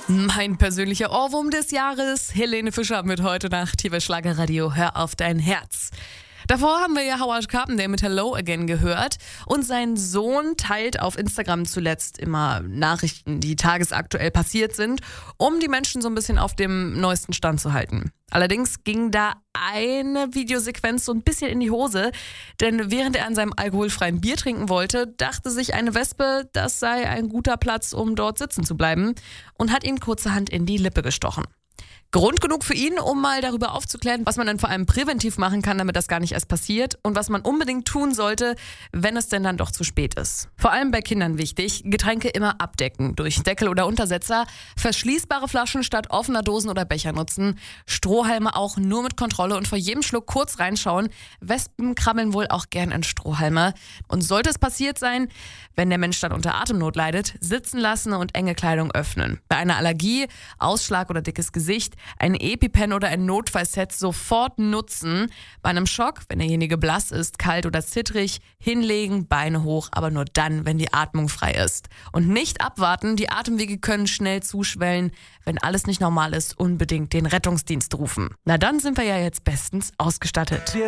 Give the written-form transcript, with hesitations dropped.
Mein persönlicher Ohrwurm des Jahres, Helene Fischer mit heute Nacht hier bei Schlagerradio. Hör auf dein Herz. Davor haben wir ja Howard Carpendale mit Hello Again gehört und sein Sohn teilt auf Instagram zuletzt immer Nachrichten, die tagesaktuell passiert sind, um die Menschen so ein bisschen auf dem neuesten Stand zu halten. Allerdings ging da eine Videosequenz so ein bisschen in die Hose, denn während er an seinem alkoholfreien Bier trinken wollte, dachte sich eine Wespe, das sei ein guter Platz, um dort sitzen zu bleiben und hat ihn kurzerhand in die Lippe gestochen. Grund genug für ihn, um mal darüber aufzuklären, was man dann vor allem präventiv machen kann, damit das gar nicht erst passiert und was man unbedingt tun sollte, wenn es denn dann doch zu spät ist. Vor allem bei Kindern wichtig, Getränke immer abdecken, durch Deckel oder Untersetzer, verschließbare Flaschen statt offener Dosen oder Becher nutzen, Strohhalme auch nur mit Kontrolle und vor jedem Schluck kurz reinschauen. Wespen krabbeln wohl auch gern in Strohhalme. Und sollte es passiert sein, wenn der Mensch dann unter Atemnot leidet, sitzen lassen und enge Kleidung öffnen. Bei einer Allergie, Ausschlag oder dickes Gesicht, ein EpiPen oder ein Notfallset sofort nutzen. Bei einem Schock, wenn derjenige blass ist, kalt oder zittrig, hinlegen, Beine hoch, aber nur dann, wenn die Atmung frei ist. Und nicht abwarten, die Atemwege können schnell zuschwellen. Wenn alles nicht normal ist, unbedingt den Rettungsdienst rufen. Na dann sind wir ja jetzt bestens ausgestattet.